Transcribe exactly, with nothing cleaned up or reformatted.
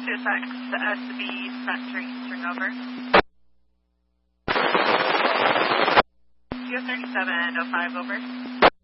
two six, S B Century Eastern over. Q thirty-seven oh five over.